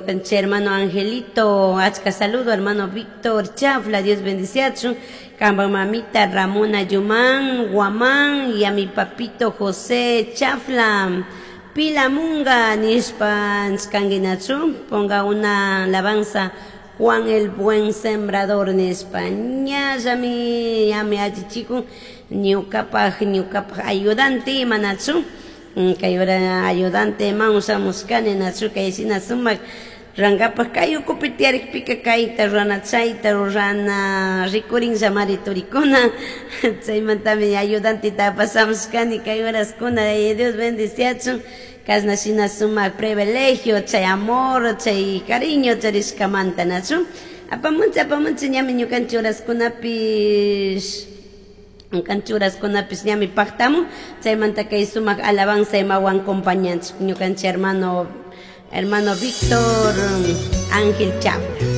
ñukanchik hermano Angelito, achka saludo, hermano Víctor Chafla, Dios bendice. Kamba mamita Ramona Yuman, Guamán, y a mi papito José Chafla, Pilamunga, Nishpan, Skanginachu, ponga una alabanza, Juan el buen sembrador en España, yami achichiku, ñukapaj ayudante, manachu, kayora ayudante, mausamos kane, nachu, kayasina sumak, Rangapa kayo kupitiarik pika kaita rana chaita rana rikurin samari turikuna chay mantami ayudante ta pasamos kani kayo horas kuna Dios bendiciachu kasnashina suma privilegio chay amor chay cariño chariskamanta nachu apamuncha ñami ñukanchik horas kunapis ñami pactamu chaymanta kay sumak alabanza imawan acompañanchik ñukanchik hermano Víctor Ángel Chávez.